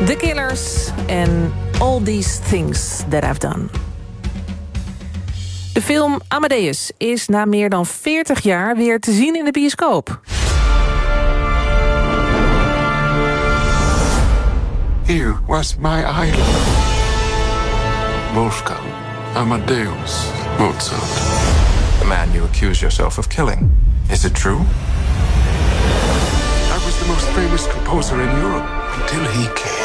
The Killers en All These Things That I've Done. De film Amadeus is na meer dan 40 jaar weer te zien in de bioscoop. Here was my idol. Wolfgang Amadeus Mozart. The man you accuse yourself of killing. Is it true? I was the most famous composer in Europe until he came.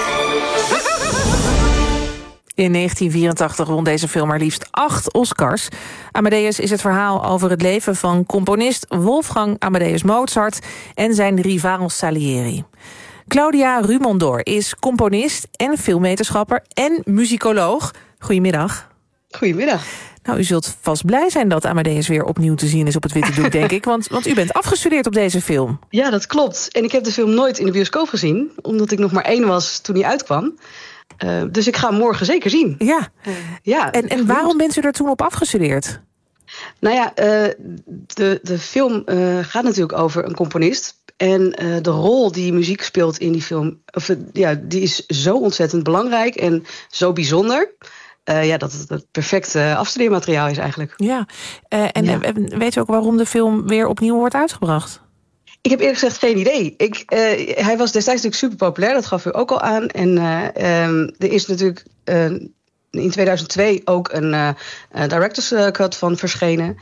In 1984 won deze film maar liefst 8 Oscars. Amadeus is het verhaal over het leven van componist Wolfgang Amadeus Mozart en zijn rivaal Salieri. Claudia Rumondor is componist en filmwetenschapper en muzikoloog. Goedemiddag. Goedemiddag. Nou, u zult vast blij zijn dat Amadeus weer opnieuw te zien is op het witte doek, denk ik. Want u bent afgestudeerd op deze film. Ja, dat klopt. En ik heb de film nooit in de bioscoop gezien, omdat ik nog maar 1 was toen hij uitkwam. Dus ik ga hem morgen zeker zien. Ja. Ja. En waarom bent u er toen op afgestudeerd? Nou ja, de film gaat natuurlijk over een componist. En de rol die muziek speelt in die film, die is zo ontzettend belangrijk en zo bijzonder. Dat het het perfecte afstudeermateriaal is eigenlijk. Ja. Weet u ook waarom de film weer opnieuw wordt uitgebracht? Ik heb eerlijk gezegd geen idee. Hij was destijds natuurlijk super populair, dat gaf u ook al aan. En er is natuurlijk in 2002 ook een director's cut van verschenen.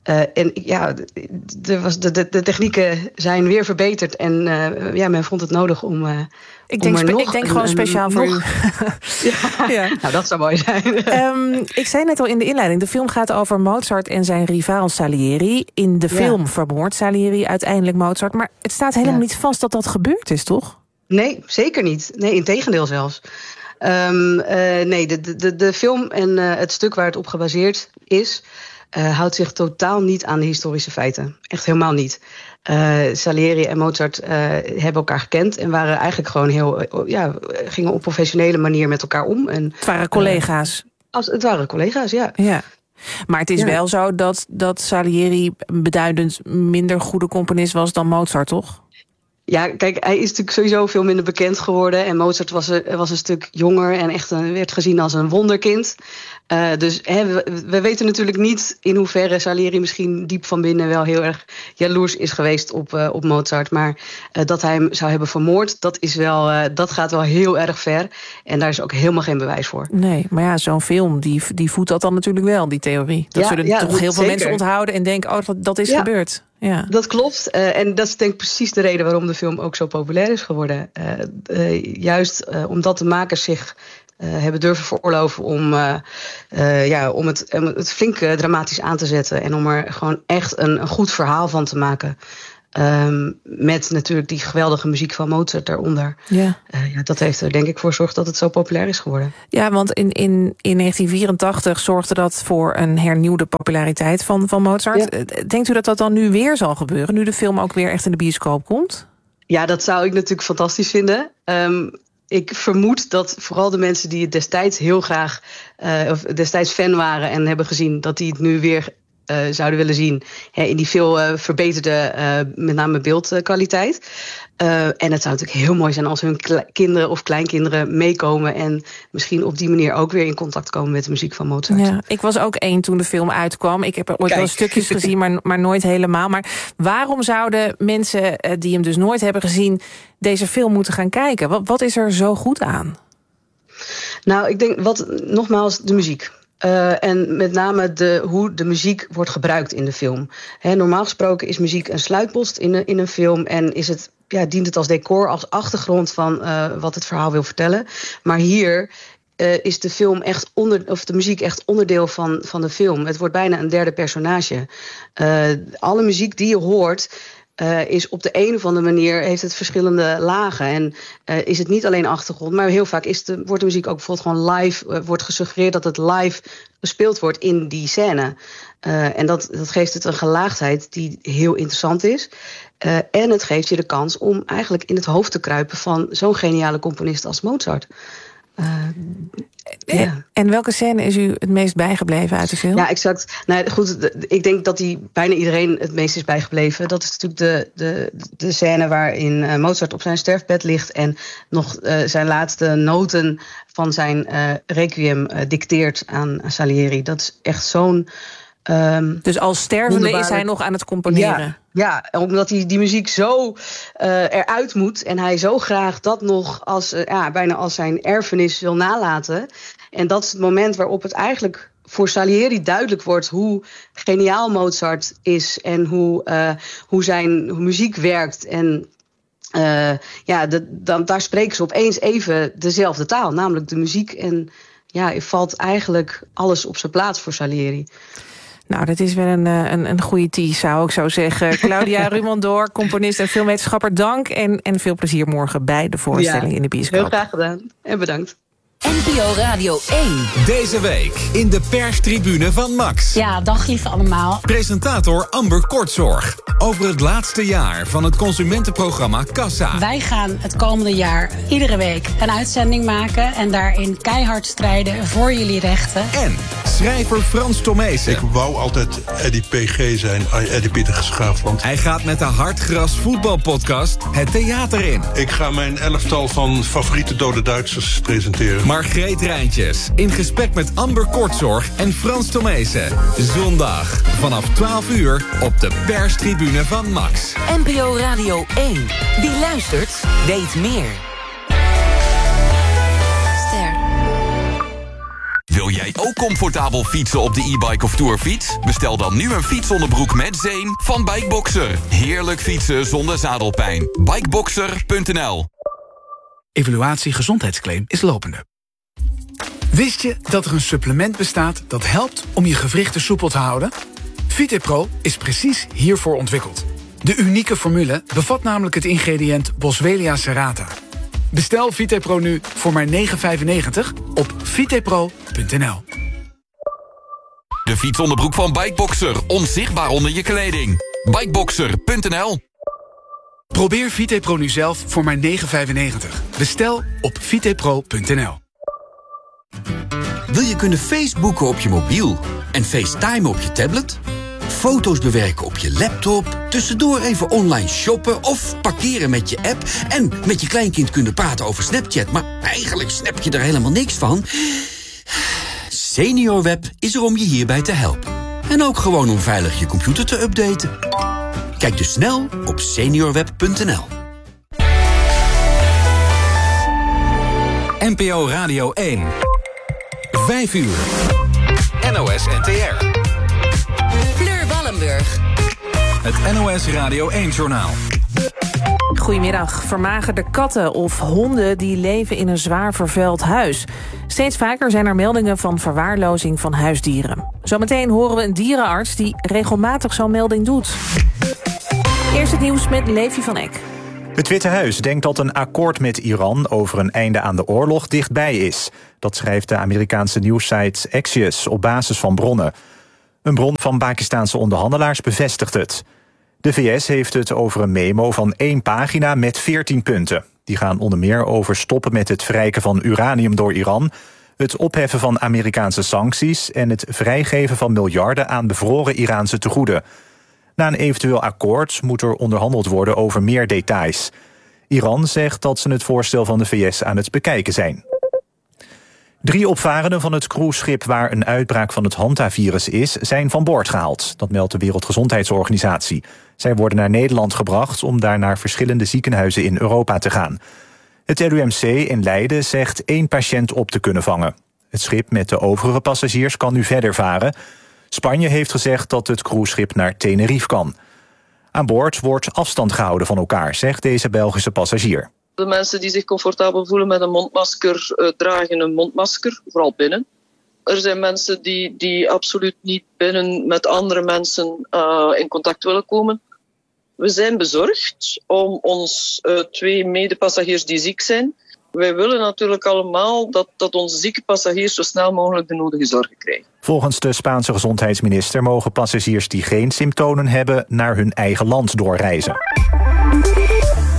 De technieken zijn weer verbeterd. En men vond het nodig om... Ik denk gewoon speciaal voor u. Ja. Nou, dat zou mooi zijn. Ik zei net al in de inleiding, de film gaat over Mozart en zijn rivaal Salieri. In de film vermoordt Salieri uiteindelijk Mozart. Maar het staat helemaal niet vast dat dat gebeurd is, toch? Nee, zeker niet. Nee, integendeel zelfs. De film en het stuk waar het op gebaseerd is, houdt zich totaal niet aan de historische feiten. Echt helemaal niet. Salieri en Mozart hebben elkaar gekend en waren eigenlijk gewoon gingen op professionele manier met elkaar om. En, het waren collega's. Het waren collega's, ja. Maar het is wel zo dat Salieri beduidend minder goede componist was dan Mozart, toch? Ja, kijk, hij is natuurlijk sowieso veel minder bekend geworden. En Mozart was een stuk jonger en echt werd gezien als een wonderkind. Dus we weten natuurlijk niet in hoeverre Salieri misschien diep van binnen wel heel erg jaloers is geweest op Mozart. Maar dat hij hem zou hebben vermoord, dat gaat wel heel erg ver. En daar is ook helemaal geen bewijs voor. Nee, maar ja, zo'n film, die voedt dat dan natuurlijk wel, die theorie. Dat zullen toch heel veel mensen onthouden en denken, dat is gebeurd. Ja. Dat klopt. En dat is denk ik precies de reden waarom de film ook zo populair is geworden. Juist omdat de makers zich hebben durven veroorloven om het flink dramatisch aan te zetten. En om er gewoon echt een goed verhaal van te maken. Met natuurlijk die geweldige muziek van Mozart daaronder. Dat heeft er denk ik voor gezorgd dat het zo populair is geworden. Ja, want in 1984 zorgde dat voor een hernieuwde populariteit van Mozart. Ja. Denkt u dat dat dan nu weer zal gebeuren? Nu de film ook weer echt in de bioscoop komt? Ja, dat zou ik natuurlijk fantastisch vinden. Ik vermoed dat vooral de mensen die het destijds heel graag of destijds fan waren en hebben gezien, dat die het nu weer zouden willen zien in die veel verbeterde, met name beeldkwaliteit. En het zou natuurlijk heel mooi zijn als hun kinderen of kleinkinderen meekomen en misschien op die manier ook weer in contact komen met de muziek van Mozart. Ja, ik was ook 1 toen de film uitkwam. Ik heb er ooit wel stukjes gezien, maar nooit helemaal. Maar waarom zouden mensen die hem dus nooit hebben gezien deze film moeten gaan kijken? Wat is er zo goed aan? Nou, ik denk nogmaals de muziek. En met name hoe de muziek wordt gebruikt in de film. Normaal gesproken is muziek een sluitpost in een film en dient het als decor, als achtergrond van wat het verhaal wil vertellen. Maar hier is de film de muziek echt onderdeel van de film. Het wordt bijna een derde personage. Alle muziek die je hoort is op de een of andere manier, heeft het verschillende lagen. En is het niet alleen achtergrond, maar heel vaak wordt de muziek ook bijvoorbeeld gewoon live, wordt gesuggereerd dat het live gespeeld wordt in die scène. En dat geeft het een gelaagdheid die heel interessant is. En het geeft je de kans om eigenlijk in het hoofd te kruipen van zo'n geniale componist als Mozart. En welke scène is u het meest bijgebleven uit de film? Ja, exact. Nou, goed, ik denk dat die bijna iedereen het meest is bijgebleven. Dat is natuurlijk de scène waarin Mozart op zijn sterfbed ligt en nog zijn laatste noten van zijn requiem dicteert aan Salieri. Dat is echt zo'n... dus als stervende is hij nog aan het componeren? Ja, omdat hij die muziek zo eruit moet en hij zo graag dat nog als bijna als zijn erfenis wil nalaten. En dat is het moment waarop het eigenlijk voor Salieri duidelijk wordt hoe geniaal Mozart is en hoe zijn muziek werkt. En daar spreken ze opeens even dezelfde taal, namelijk de muziek. En er valt eigenlijk alles op zijn plaats voor Salieri. Nou, dat is wel een goede tease, zou ik zo zeggen. Claudia Rumondoor, componist en filmwetenschapper, dank. En veel plezier morgen bij de voorstelling in de bioscoop. Heel graag gedaan en bedankt. NPO Radio 1. Deze week in de perstribune van Max. Ja, dag lieve allemaal. Presentator Amber Kortzorg over het laatste jaar van het consumentenprogramma Kassa. Wij gaan het komende jaar iedere week een uitzending maken en daarin keihard strijden voor jullie rechten. En schrijver Frans Tomezen. Ik wou altijd Eddie PG zijn, Eddie Pieter Schaafland. Hij gaat met de Hartgras voetbalpodcast het theater in. Ik ga mijn elftal van favoriete dode Duitsers presenteren. Margreet Rijntjes in gesprek met Amber Kortzorg en Frans Tomezen. Zondag vanaf 12 uur op de perstribune van Max. NPO Radio 1. Wie luistert, weet meer. Wil jij ook comfortabel fietsen op de e-bike of tourfiets? Bestel dan nu een fietsonderbroek met zeem van Bikeboxer. Heerlijk fietsen zonder zadelpijn. Bikeboxer.nl. Evaluatie gezondheidsclaim is lopende. Wist je dat er een supplement bestaat dat helpt om je gewrichten soepel te houden? VitePro is precies hiervoor ontwikkeld. De unieke formule bevat namelijk het ingrediënt Boswellia serrata. Bestel VitePro nu voor maar €9,95 op vitepro.nl. De fietsonderbroek van Bikeboxer. Onzichtbaar onder je kleding. Bikeboxer.nl. Probeer VitePro nu zelf voor maar €9,95. Bestel op vitepro.nl. Wil je kunnen Facebooken op je mobiel en FaceTime op je tablet? Foto's bewerken op je laptop, tussendoor even online shoppen of parkeren met je app en met je kleinkind kunnen praten over Snapchat, maar eigenlijk snap je er helemaal niks van? SeniorWeb is er om je hierbij te helpen. En ook gewoon om veilig je computer te updaten. Kijk dus snel op seniorweb.nl. NPO Radio 1. 5 uur. NOS NTR. Fleur Wallenburg. Het NOS Radio 1-journaal. Goedemiddag. Vermagerde katten of honden die leven in een zwaar vervuild huis. Steeds vaker zijn er meldingen van verwaarlozing van huisdieren. Zometeen horen we een dierenarts die regelmatig zo'n melding doet. Eerst het nieuws met Levi van Eck. Het Witte Huis denkt dat een akkoord met Iran over een einde aan de oorlog dichtbij is. Dat schrijft de Amerikaanse nieuwssite Axios op basis van bronnen. Een bron van Pakistaanse onderhandelaars bevestigt het. De VS heeft het over een memo van 1 pagina met 14 punten. Die gaan onder meer over stoppen met het verrijken van uranium door Iran, het opheffen van Amerikaanse sancties en het vrijgeven van miljarden aan bevroren Iraanse tegoeden. Na een eventueel akkoord moet er onderhandeld worden over meer details. Iran zegt dat ze het voorstel van de VS aan het bekijken zijn. 3 opvarenden van het cruiseschip waar een uitbraak van het hantavirus is, zijn van boord gehaald. Dat meldt de Wereldgezondheidsorganisatie. Zij worden naar Nederland gebracht om daar naar verschillende ziekenhuizen in Europa te gaan. Het RUMC in Leiden zegt 1 patiënt op te kunnen vangen. Het schip met de overige passagiers kan nu verder varen. Spanje heeft gezegd dat het cruiseschip naar Tenerife kan. Aan boord wordt afstand gehouden van elkaar, zegt deze Belgische passagier. De mensen die zich comfortabel voelen met een mondmasker dragen een mondmasker, vooral binnen. Er zijn mensen die absoluut niet binnen met andere mensen in contact willen komen. We zijn bezorgd om ons 2 medepassagiers die ziek zijn. Wij willen natuurlijk allemaal dat onze zieke passagiers zo snel mogelijk de nodige zorg krijgen. Volgens de Spaanse gezondheidsminister mogen passagiers die geen symptomen hebben naar hun eigen land doorreizen.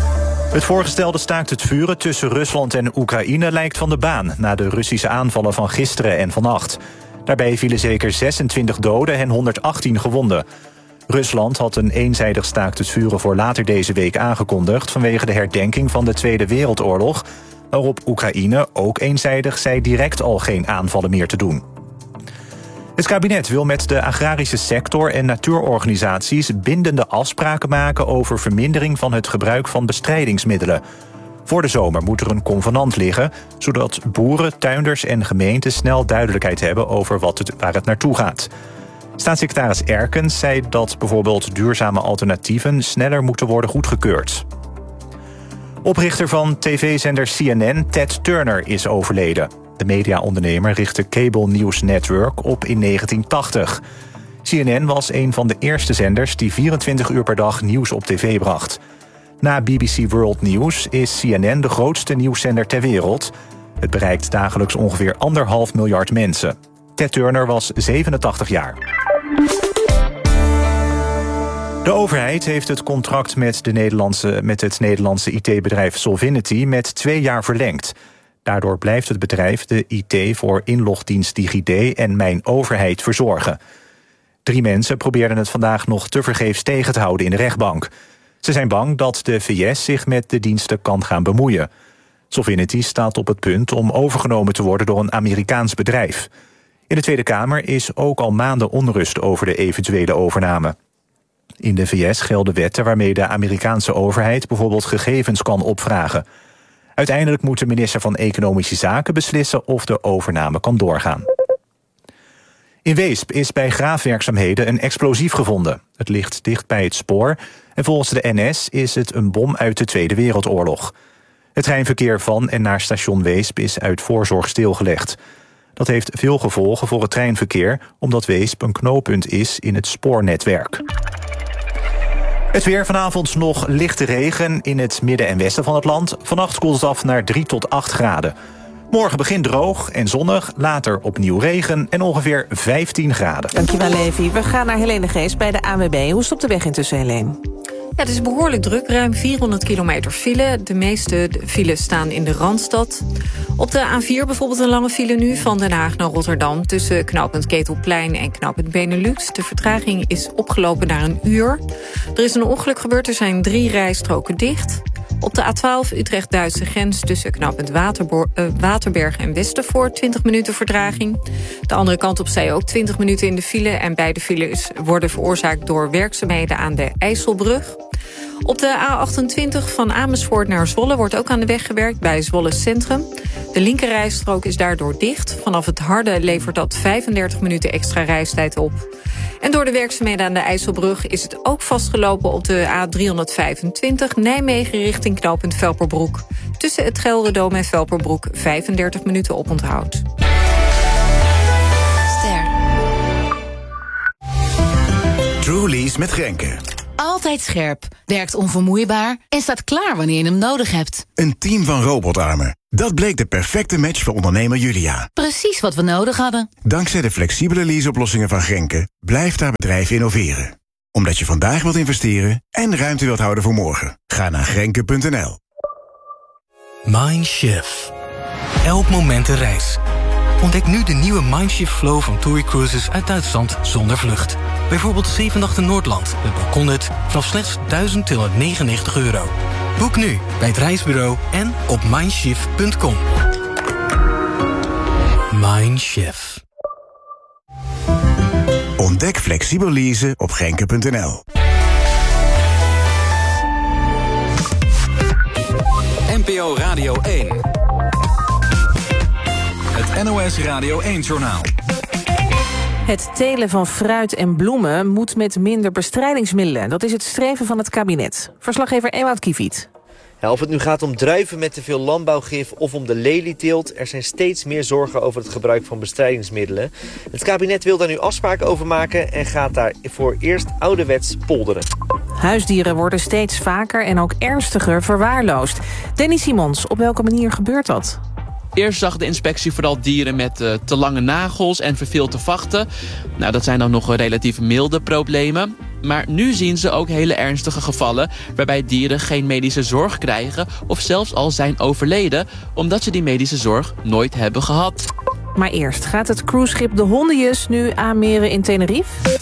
Het voorgestelde staakt het vuren tussen Rusland en Oekraïne lijkt van de baan na de Russische aanvallen van gisteren en vannacht. Daarbij vielen zeker 26 doden en 118 gewonden. Rusland had een eenzijdig staakt het vuren voor later deze week aangekondigd vanwege de herdenking van de Tweede Wereldoorlog, waarop Oekraïne ook eenzijdig zei direct al geen aanvallen meer te doen. Het kabinet wil met de agrarische sector en natuurorganisaties bindende afspraken maken over vermindering van het gebruik van bestrijdingsmiddelen. Voor de zomer moet er een convenant liggen, zodat boeren, tuinders en gemeenten snel duidelijkheid hebben over waar het naartoe gaat. Staatssecretaris Erkens zei dat bijvoorbeeld duurzame alternatieven sneller moeten worden goedgekeurd. Oprichter van tv-zender CNN, Ted Turner, is overleden. De mediaondernemer richtte Cable News Network op in 1980. CNN was een van de eerste zenders die 24 uur per dag nieuws op tv bracht. Na BBC World News is CNN de grootste nieuwszender ter wereld. Het bereikt dagelijks ongeveer 1,5 miljard mensen. Ted Turner was 87 jaar. De overheid heeft het contract met het Nederlandse IT-bedrijf Solvinity met 2 jaar verlengd. Daardoor blijft het bedrijf de IT voor inlogdienst DigiD en Mijn Overheid verzorgen. 3 mensen probeerden het vandaag nog tevergeefs tegen te houden in de rechtbank. Ze zijn bang dat de VS zich met de diensten kan gaan bemoeien. Solvinity staat op het punt om overgenomen te worden door een Amerikaans bedrijf. In de Tweede Kamer is ook al maanden onrust over de eventuele overname. In de VS gelden wetten waarmee de Amerikaanse overheid bijvoorbeeld gegevens kan opvragen. Uiteindelijk moet de minister van Economische Zaken beslissen of de overname kan doorgaan. In Weesp is bij graafwerkzaamheden een explosief gevonden. Het ligt dicht bij het spoor en volgens de NS is het een bom uit de Tweede Wereldoorlog. Het treinverkeer van en naar station Weesp is uit voorzorg stilgelegd. Dat heeft veel gevolgen voor het treinverkeer, omdat Weesp een knooppunt is in het spoornetwerk. Het weer, vanavond nog lichte regen in het midden en westen van het land. Vannacht koelt het af naar 3 tot 8 graden. Morgen begint droog en zonnig, later opnieuw regen en ongeveer 15 graden. Dankjewel, Levi. We gaan naar Helene Geest bij de ANWB. Hoe is het op de weg intussen, Helene? Ja, het is behoorlijk druk, ruim 400 kilometer file. De meeste files staan in de Randstad. Op de A4 bijvoorbeeld een lange file nu van Den Haag naar Rotterdam... tussen knooppunt Ketelplein en knooppunt Benelux. De vertraging is opgelopen naar 1 uur. Er is een ongeluk gebeurd, er zijn 3 rijstroken dicht. Op de A12 Utrecht-Duitse grens tussen knooppunt Waterberg en Westervoort 20 minuten vertraging. De andere kant op zij ook 20 minuten in de file... en beide files worden veroorzaakt door werkzaamheden aan de IJsselbrug. Op de A28 van Amersfoort naar Zwolle wordt ook aan de weg gewerkt bij Zwolle Centrum. De linkerrijstrook is daardoor dicht. Vanaf het Harde levert dat 35 minuten extra reistijd op. En door de werkzaamheden aan de IJsselbrug is het ook vastgelopen op de A325 Nijmegen richting knooppunt Velperbroek. Tussen het Gelredome en Velperbroek 35 minuten oponthoud. Truly's met Grenke. Altijd scherp, werkt onvermoeibaar en staat klaar wanneer je hem nodig hebt. Een team van robotarmen. Dat bleek de perfecte match voor ondernemer Julia. Precies wat we nodig hadden. Dankzij de flexibele leaseoplossingen van Grenke blijft haar bedrijf innoveren. Omdat je vandaag wilt investeren en ruimte wilt houden voor morgen. Ga naar grenke.nl. Mindshift. Elk moment een reis. Ontdek nu de nieuwe Mindshift Flow van TUI Cruises uit Duitsland zonder vlucht. Bijvoorbeeld 7 nachten Noordland met balkonnet vanaf slechts €1.299. Boek nu bij het reisbureau en op mindshift.com. Mindshift. Ontdek flexibel leasen op grenke.nl. NPO Radio 1. Het NOS Radio 1-journaal. Het telen van fruit en bloemen moet met minder bestrijdingsmiddelen. Dat is het streven van het kabinet. Verslaggever Ewout Kiviet. Ja, of het nu gaat om druiven met te veel landbouwgif of om de lelieteelt, er zijn steeds meer zorgen over het gebruik van bestrijdingsmiddelen. Het kabinet wil daar nu afspraken over maken en gaat daarvoor eerst ouderwets polderen. Huisdieren worden steeds vaker en ook ernstiger verwaarloosd. Danny Simons, op welke manier gebeurt dat? Eerst zag de inspectie vooral dieren met te lange nagels en verveelde vachten. Nou, dat zijn dan nog relatief milde problemen. Maar nu zien ze ook hele ernstige gevallen waarbij dieren geen medische zorg krijgen of zelfs al zijn overleden omdat ze die medische zorg nooit hebben gehad. Maar eerst gaat het cruiseschip de Hondius nu aanmeren in Tenerife.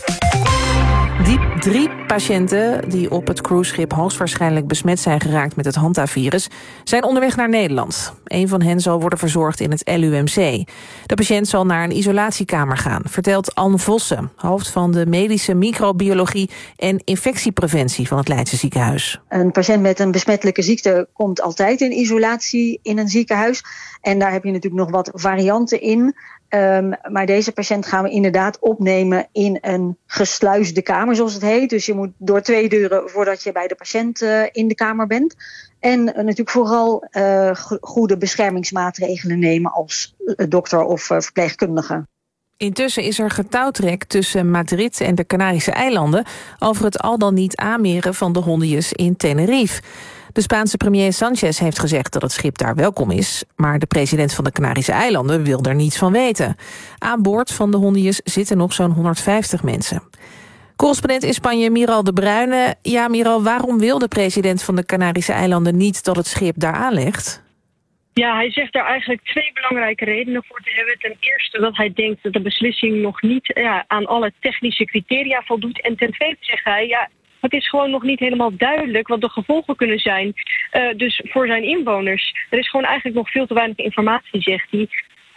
Die 3 patiënten die op het cruiseschip hoogstwaarschijnlijk besmet zijn geraakt met het Hanta-virus zijn onderweg naar Nederland. Een van hen zal worden verzorgd in het LUMC. De patiënt zal naar een isolatiekamer gaan, vertelt Anne Vossen, hoofd van de medische microbiologie en infectiepreventie van het Leidse ziekenhuis. Een patiënt met een besmettelijke ziekte komt altijd in isolatie in een ziekenhuis. En daar heb je natuurlijk nog wat varianten in. Maar deze patiënt gaan we inderdaad opnemen in een gesluisde kamer, zoals het heet. Dus je moet door 2 deuren voordat je bij de patiënt in de kamer bent. En natuurlijk vooral goede beschermingsmaatregelen nemen als dokter of verpleegkundige. Intussen is er getouwtrek tussen Madrid en de Canarische eilanden over het al dan niet aanmeren van de Hondius in Tenerife. De Spaanse premier Sánchez heeft gezegd dat het schip daar welkom is, maar de president van de Canarische eilanden wil er niets van weten. Aan boord van de Hondius zitten nog zo'n 150 mensen. Correspondent in Spanje, Miral de Bruyne. Ja, Miral, waarom wil de president van de Canarische eilanden niet dat het schip daar aanlegt? Ja, hij zegt daar eigenlijk 2 belangrijke redenen voor te hebben. Ten eerste dat hij denkt dat de beslissing nog niet aan alle technische criteria voldoet. En ten tweede zegt hij, het is gewoon nog niet helemaal duidelijk wat de gevolgen kunnen zijn. Dus voor zijn inwoners. Er is gewoon eigenlijk nog veel te weinig informatie, zegt hij.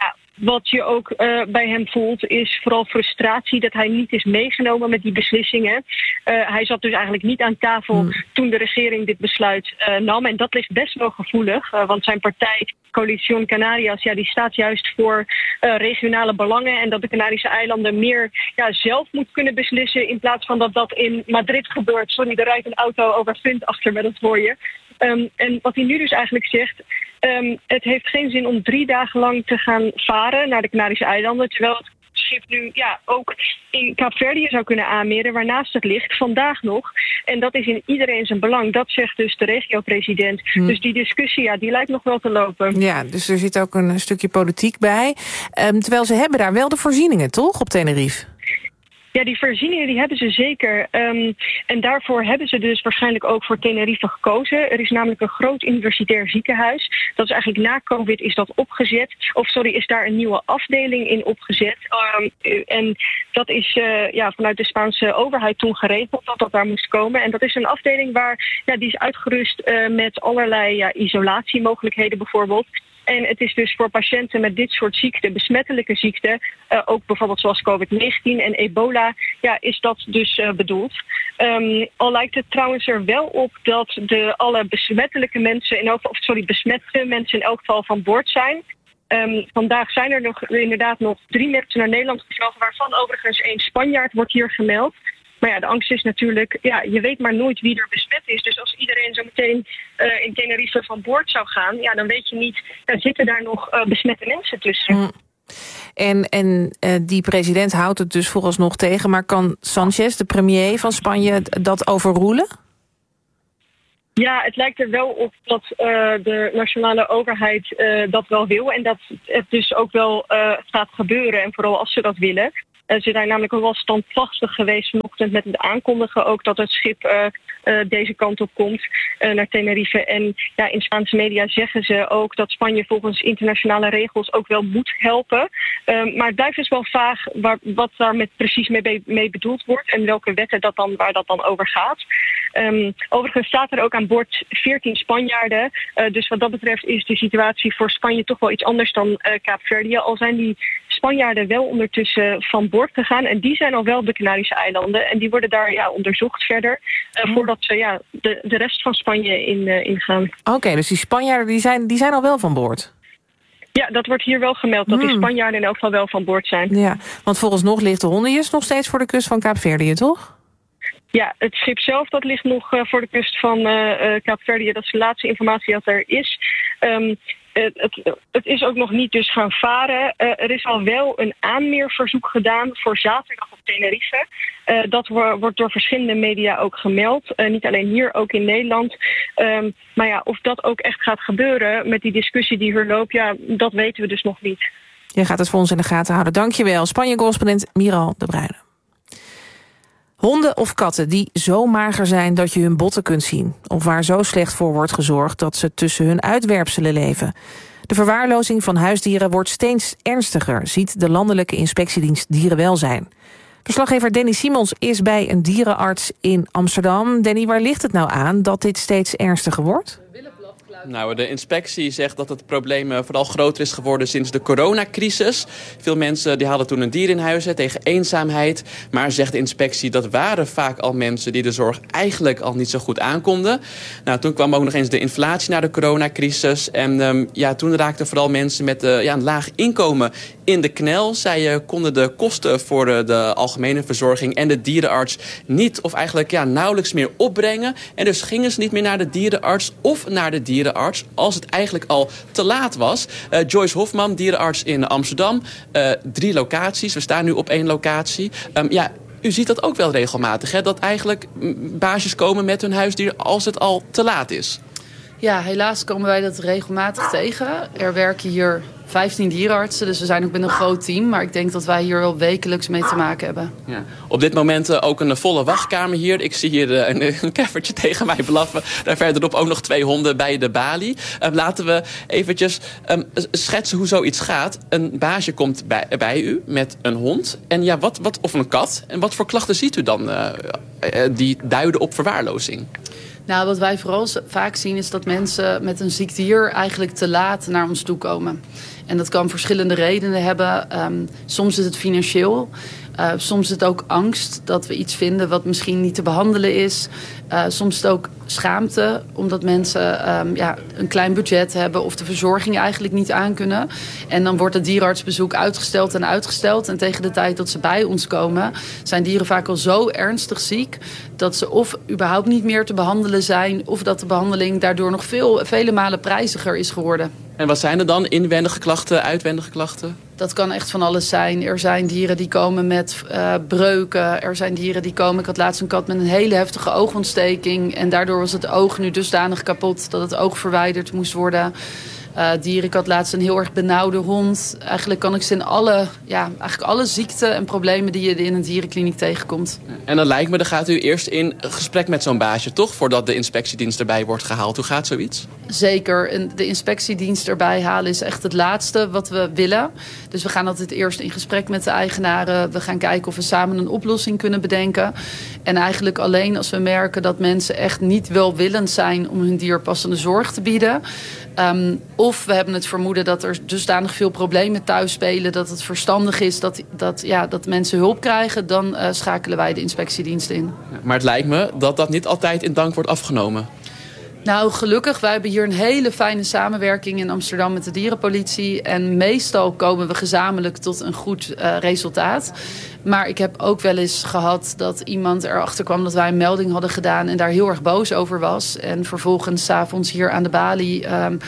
Wat je ook bij hem voelt is vooral frustratie dat hij niet is meegenomen met die beslissingen. Hij zat dus eigenlijk niet aan tafel toen de regering dit besluit nam. En dat ligt best wel gevoelig, want zijn partij Coalición Canarias, die staat juist voor regionale belangen. En dat de Canarische eilanden meer zelf moet kunnen beslissen in plaats van dat dat in Madrid gebeurt. Sorry, er rijdt een auto over Vint achter me, dat hoor je. En wat hij nu dus eigenlijk zegt, het heeft geen zin om 3 dagen lang te gaan varen naar de Canarische eilanden, terwijl het schip nu ook in Kaapverdië zou kunnen aanmeren, waarnaast het ligt, vandaag nog. En dat is in iedereen zijn belang. Dat zegt dus de regio-president. Dus die discussie, die lijkt nog wel te lopen. Ja, dus er zit ook een stukje politiek bij. Terwijl ze hebben daar wel de voorzieningen, toch, op Tenerife? Ja, die voorzieningen die hebben ze zeker. En daarvoor hebben ze dus waarschijnlijk ook voor Tenerife gekozen. Er is namelijk een groot universitair ziekenhuis. Dat is eigenlijk na COVID is dat opgezet. Is daar een nieuwe afdeling in opgezet. En dat is vanuit de Spaanse overheid toen geregeld dat daar moest komen. En dat is een afdeling die is uitgerust met allerlei isolatiemogelijkheden bijvoorbeeld. En het is dus voor patiënten met dit soort ziekten, besmettelijke ziekten, ook bijvoorbeeld zoals COVID-19 en ebola, is dat dus bedoeld. Al lijkt het trouwens er wel op dat alle besmette mensen in elk geval van boord zijn. Vandaag zijn er inderdaad nog 3 mensen naar Nederland gevlogen, waarvan overigens 1 Spanjaard wordt hier gemeld. Maar de angst is natuurlijk, je weet maar nooit wie er besmet is. Dus als iedereen zo meteen in Tenerife van boord zou gaan, dan weet je niet, zitten daar nog besmette mensen tussen. En die president houdt het dus vooralsnog tegen, maar kan Sánchez, de premier van Spanje, dat overroelen? Ja, het lijkt er wel op dat de nationale overheid dat wel wil en dat het dus ook wel gaat gebeuren. En vooral als ze dat willen. Ze zijn namelijk ook wel standvastig geweest vanochtend met het aankondigen ook dat het schip deze kant op komt naar Tenerife. En in Spaanse media zeggen ze ook dat Spanje volgens internationale regels ook wel moet helpen. Maar het blijft dus wel vaag wat daar precies mee bedoeld wordt en welke wetten waar dat dan over gaat. Overigens staat er ook aan boord 14 Spanjaarden. Dus wat dat betreft is de situatie voor Spanje toch wel iets anders dan Kaapverdië. Al zijn die Spanjaarden wel ondertussen van boord gegaan. En die zijn al wel op de Canarische eilanden. En die worden daar onderzocht verder. Voordat ze de rest van Spanje ingaan. Oké, dus die Spanjaarden die zijn al wel van boord? Ja, dat wordt hier wel gemeld. Dat die Spanjaarden in elk geval wel van boord zijn. Ja, want vooralsnog ligt de Hondius nog steeds voor de kust van Kaapverdië, toch? Ja, het schip zelf dat ligt nog voor de kust van Kaapverdië. Dat is de laatste informatie dat er is. Het is ook nog niet dus gaan varen. Er is al wel een aanmeerverzoek gedaan voor zaterdag op Tenerife. Dat wordt door verschillende media ook gemeld. Niet alleen hier, ook in Nederland. Maar of dat ook echt gaat gebeuren met die discussie die hier loopt, dat weten we dus nog niet. Je gaat het voor ons in de gaten houden. Dankjewel, Spanje-correspondent Miral de Bruyne. Honden of katten die zo mager zijn dat je hun botten kunt zien, of waar zo slecht voor wordt gezorgd dat ze tussen hun uitwerpselen leven. De verwaarlozing van huisdieren wordt steeds ernstiger, ziet de Landelijke Inspectiedienst Dierenwelzijn. Verslaggever Danny Simons is bij een dierenarts in Amsterdam. Danny, waar ligt het nou aan dat dit steeds ernstiger wordt? Nou, de inspectie zegt dat het probleem vooral groter is geworden sinds de coronacrisis. Veel mensen die hadden toen een dier in huis tegen eenzaamheid. Maar zegt de inspectie, dat waren vaak al mensen die de zorg eigenlijk al niet zo goed aankonden. Nou, toen kwam ook nog eens de inflatie na de coronacrisis. En toen raakten vooral mensen met een laag inkomen in de knel. Zij konden de kosten voor de algemene verzorging en de dierenarts niet of eigenlijk nauwelijks meer opbrengen. En dus gingen ze niet meer naar de dierenarts of naar de dierenarts als het eigenlijk al te laat was. Joyce Hofman, dierenarts in Amsterdam. 3 locaties. We staan nu op 1 locatie. U ziet dat ook wel regelmatig, hè? Dat eigenlijk baasjes komen met hun huisdier als het al te laat is. Ja, helaas komen wij dat regelmatig tegen. Er werken hier 15 dierenartsen, dus we zijn ook met een groot team. Maar ik denk dat wij hier wel wekelijks mee te maken hebben. Ja. Op dit moment ook een volle wachtkamer hier. Ik zie hier een keffertje tegen mij blaffen. Daar verderop ook nog 2 honden bij de balie. Laten we eventjes schetsen hoe zoiets gaat. Een baasje komt bij u met een hond en of een kat. En wat voor klachten ziet u dan die duiden op verwaarlozing? Nou, wat wij vooral vaak zien is dat mensen met een ziek dier eigenlijk te laat naar ons toe komen. En dat kan verschillende redenen hebben. Soms is het financieel. Soms is het ook angst dat we iets vinden wat misschien niet te behandelen is. Soms is het ook schaamte, omdat mensen een klein budget hebben of de verzorging eigenlijk niet aankunnen. En dan wordt het dierenartsbezoek uitgesteld en uitgesteld. En tegen de tijd dat ze bij ons komen, zijn dieren vaak al zo ernstig ziek dat ze of überhaupt niet meer te behandelen zijn, of dat de behandeling daardoor nog vele malen prijziger is geworden. En wat zijn er dan? Inwendige klachten, uitwendige klachten? Dat kan echt van alles zijn. Er zijn dieren die komen met breuken. Er zijn dieren die komen... Ik had laatst een kat met een hele heftige oogontsteking. En daardoor was het oog nu dusdanig kapot dat het oog verwijderd moest worden. Ik had laatst een heel erg benauwde hond. Eigenlijk kan ik ze in alle ziekten en problemen die je in een dierenkliniek tegenkomt. En dan lijkt me, dan gaat u eerst in gesprek met zo'n baasje, toch? Voordat de inspectiedienst erbij wordt gehaald. Hoe gaat zoiets? Zeker. En de inspectiedienst erbij halen is echt het laatste wat we willen. Dus we gaan altijd eerst in gesprek met de eigenaren. We gaan kijken of we samen een oplossing kunnen bedenken. En eigenlijk alleen als we merken dat mensen echt niet welwillend zijn om hun dier passende zorg te bieden. Of we hebben het vermoeden dat er dusdanig veel problemen thuis spelen dat het verstandig is dat mensen hulp krijgen, dan schakelen wij de inspectiedienst in. Maar het lijkt me dat dat niet altijd in dank wordt afgenomen. Nou, gelukkig, wij hebben hier een hele fijne samenwerking in Amsterdam met de dierenpolitie. En meestal komen we gezamenlijk tot een goed resultaat. Maar ik heb ook wel eens gehad dat iemand erachter kwam dat wij een melding hadden gedaan en daar heel erg boos over was. En vervolgens 's avonds hier aan de balie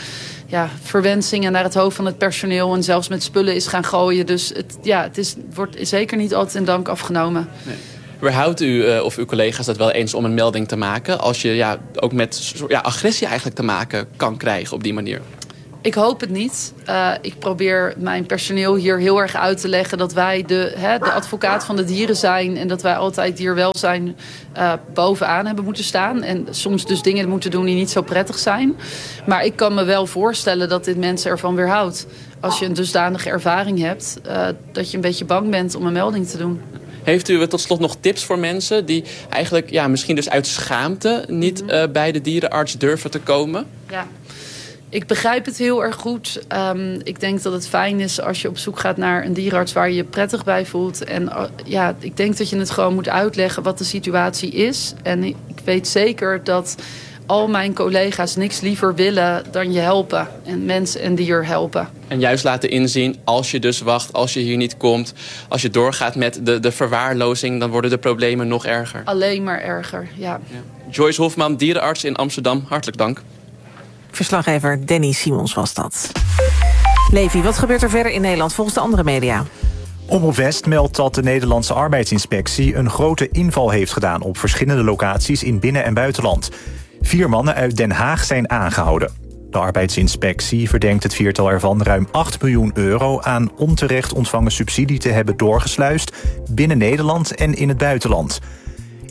verwensingen naar het hoofd van het personeel en zelfs met spullen is gaan gooien. Dus het wordt zeker niet altijd in dank afgenomen. Nee. Weerhoudt u of uw collega's dat wel eens om een melding te maken, als je ook met agressie eigenlijk te maken kan krijgen op die manier? Ik hoop het niet. Ik probeer mijn personeel hier heel erg uit te leggen dat wij de advocaat van de dieren zijn en dat wij altijd dierwelzijn bovenaan hebben moeten staan. En soms dus dingen moeten doen die niet zo prettig zijn. Maar ik kan me wel voorstellen dat dit mensen ervan weerhoudt. Als je een dusdanige ervaring hebt, dat je een beetje bang bent om een melding te doen. Heeft u tot slot nog tips voor mensen die eigenlijk misschien dus uit schaamte niet bij de dierenarts durven te komen? Ja. Ik begrijp het heel erg goed. Ik denk dat het fijn is als je op zoek gaat naar een dierenarts waar je je prettig bij voelt. En ik denk dat je het gewoon moet uitleggen wat de situatie is. En ik weet zeker dat al mijn collega's niks liever willen dan je helpen. En mens en dier helpen. En juist laten inzien, als je dus wacht, als je hier niet komt, als je doorgaat met de verwaarlozing, dan worden de problemen nog erger. Alleen maar erger, ja. Joyce Hofman, dierenarts in Amsterdam, hartelijk dank. Verslaggever Danny Simons was dat. Levi, wat gebeurt er verder in Nederland volgens de andere media? Omroep West meldt dat de Nederlandse arbeidsinspectie een grote inval heeft gedaan op verschillende locaties in binnen- en buitenland. 4 mannen uit Den Haag zijn aangehouden. De arbeidsinspectie verdenkt het 4-tal ervan ruim 8 miljoen euro aan onterecht ontvangen subsidie te hebben doorgesluist binnen Nederland en in het buitenland.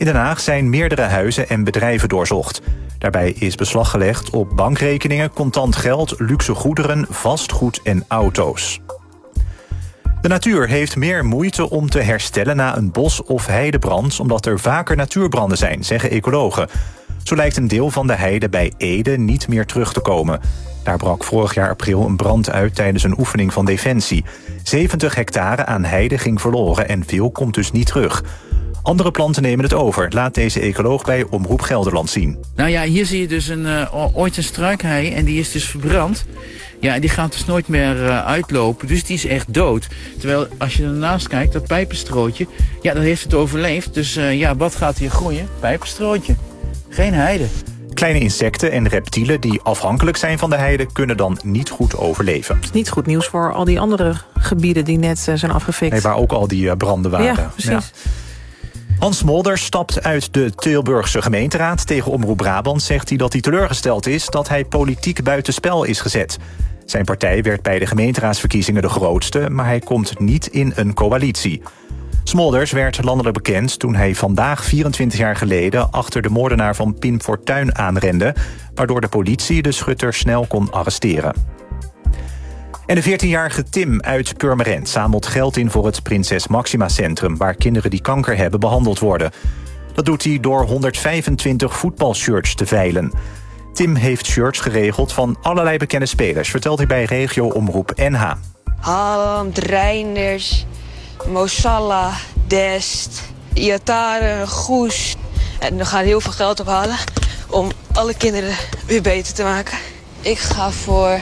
In Den Haag zijn meerdere huizen en bedrijven doorzocht. Daarbij is beslag gelegd op bankrekeningen, contant geld, luxe goederen, vastgoed en auto's. De natuur heeft meer moeite om te herstellen na een bos- of heidebrand, omdat er vaker natuurbranden zijn, zeggen ecologen. Zo lijkt een deel van de heide bij Ede niet meer terug te komen. Daar brak vorig jaar april een brand uit tijdens een oefening van Defensie. 70 hectare aan heide ging verloren en veel komt dus niet terug. Andere planten nemen het over, laat deze ecoloog bij Omroep Gelderland zien. Nou ja, hier zie je dus ooit een struikhei en die is dus verbrand. Ja, die gaat dus nooit meer uitlopen, dus die is echt dood. Terwijl als je ernaast kijkt, dat pijpenstrootje, ja, dat heeft het overleefd. Dus wat gaat hier groeien? Pijpenstrootje. Geen heide. Kleine insecten en reptielen die afhankelijk zijn van de heide kunnen dan niet goed overleven. Het is niet goed nieuws voor al die andere gebieden die net zijn afgefikt. Nee, waar ook al die branden waren. Ja, precies. Ja. Hans Mulder stapt uit de Tilburgse gemeenteraad. Tegen Omroep Brabant zegt hij dat hij teleurgesteld is dat hij politiek buitenspel is gezet. Zijn partij werd bij de gemeenteraadsverkiezingen de grootste, maar hij komt niet in een coalitie. Smolders werd landelijk bekend toen hij vandaag 24 jaar geleden achter de moordenaar van Pim Fortuyn aanrende, waardoor de politie de schutter snel kon arresteren. En de 14-jarige Tim uit Purmerend zamelt geld in voor het Prinses Maxima Centrum, waar kinderen die kanker hebben behandeld worden. Dat doet hij door 125 voetbalshirts te veilen. Tim heeft shirts geregeld van allerlei bekende spelers, vertelt hij bij Regio Omroep NH. Haaland, Reinders, Mo Salah, Dest, Iatare, Goes. En we gaan heel veel geld ophalen om alle kinderen weer beter te maken. Ik ga voor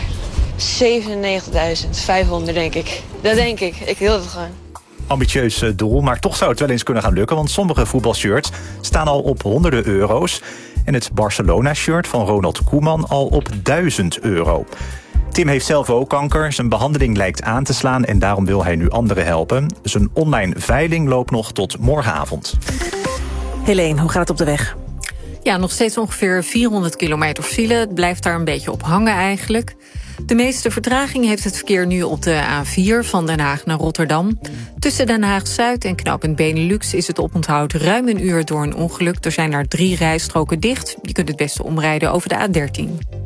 97.500, denk ik. Dat denk ik. Ik wil het gewoon. Ambitieus doel, maar toch zou het wel eens kunnen gaan lukken, want sommige voetbalshirts staan al op honderden euro's. En het Barcelona-shirt van Ronald Koeman al op 1000 euro. Tim heeft zelf ook kanker. Zijn behandeling lijkt aan te slaan en daarom wil hij nu anderen helpen. Zijn online veiling loopt nog tot morgenavond. Helene, hoe gaat het op de weg? Ja, nog steeds ongeveer 400 kilometer file. Het blijft daar een beetje op hangen eigenlijk. De meeste vertraging heeft het verkeer nu op de A4 van Den Haag naar Rotterdam. Tussen Den Haag-Zuid en knooppunt Benelux is het oponthoud ruim een uur door een ongeluk. Er zijn daar 3 rijstroken dicht. Je kunt het beste omrijden over de A13.